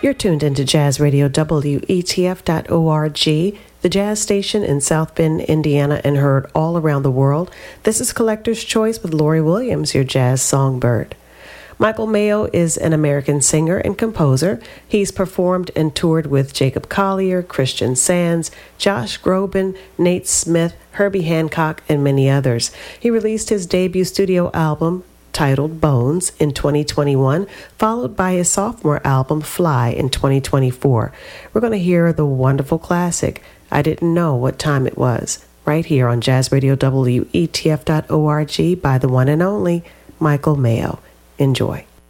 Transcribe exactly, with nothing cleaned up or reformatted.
You're tuned into Jazz Radio W E T F dot org, the jazz station in South Bend, Indiana, and heard all around the world. This is Collector's Choice with Lori Williams, your jazz songbird. Michael Mayo is an American singer and composer. He's performed and toured with Jacob Collier, Christian Sands, Josh Groban, Nate Smith, Herbie Hancock, and many others. He released his debut studio album, titled Bones, in twenty twenty-one, followed by his sophomore album, Fly, in twenty twenty-four. We're going to hear the wonderful classic, I Didn't Know What Time It Was, right here on Jazz Radio W E T F dot org by the one and only Michael Mayo. Enjoy.